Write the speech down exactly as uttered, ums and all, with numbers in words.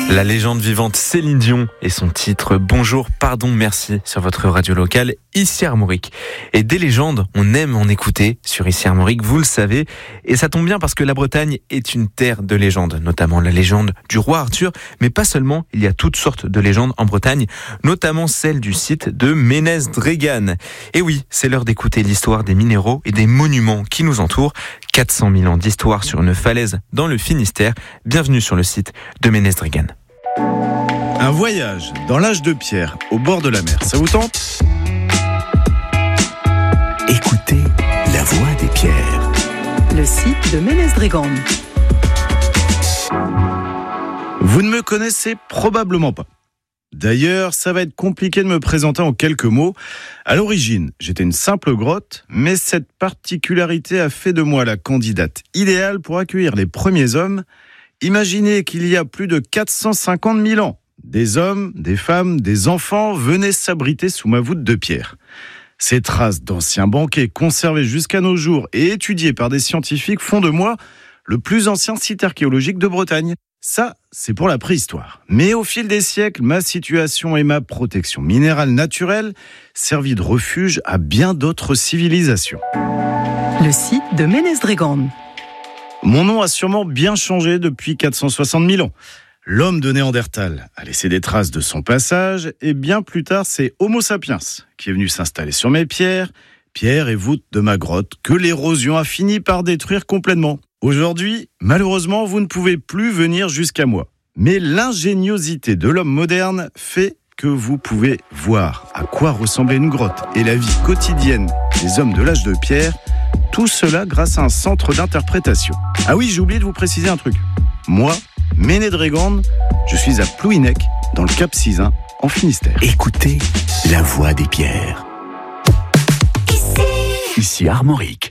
La légende vivante Céline Dion et son titre Bonjour, pardon, merci sur votre radio locale ici Armorique. Et des légendes, on aime en écouter sur ici Armorique, vous le savez. Et ça tombe bien parce que la Bretagne est une terre de légendes, notamment la légende du roi Arthur. Mais pas seulement, il y a toutes sortes de légendes en Bretagne, notamment celle du site de Ménez-Drégan. Et oui, c'est l'heure d'écouter l'histoire des minéraux et des monuments qui nous entourent. quatre cent mille ans d'histoire sur une falaise dans le Finistère. Bienvenue sur le site de Ménez-Drégan. Un voyage dans l'âge de pierre au bord de la mer, ça vous tente ? Écoutez la voix des pierres. Le site de Ménez-Drégan. Vous ne me connaissez probablement pas. D'ailleurs, ça va être compliqué de me présenter en quelques mots. À l'origine, j'étais une simple grotte, mais cette particularité a fait de moi la candidate idéale pour accueillir les premiers hommes. Imaginez qu'il y a plus de quatre cent cinquante mille ans, des hommes, des femmes, des enfants venaient s'abriter sous ma voûte de pierre. Ces traces d'anciens banquets conservées jusqu'à nos jours et étudiées par des scientifiques font de moi le plus ancien site archéologique de Bretagne. Ça, c'est pour la préhistoire. Mais au fil des siècles, ma situation et ma protection minérale naturelle servit de refuge à bien d'autres civilisations. Le site de Ménez-Drégan. Mon nom a sûrement bien changé depuis quatre cent soixante mille ans. L'homme de Néandertal a laissé des traces de son passage et bien plus tard, c'est Homo sapiens qui est venu s'installer sur mes pierres, pierres et voûtes de ma grotte que l'érosion a fini par détruire complètement. Aujourd'hui, malheureusement, vous ne pouvez plus venir jusqu'à moi. Mais l'ingéniosité de l'homme moderne fait que vous pouvez voir à quoi ressemblait une grotte et la vie quotidienne des hommes de l'âge de pierre. Tout cela grâce à un centre d'interprétation. Ah oui, j'ai oublié de vous préciser un truc. Moi, Ménez-Drégan, je suis à Plouhinec, dans le Cap Sizun, en Finistère. Écoutez la voix des pierres. Ici, Ici Armorique.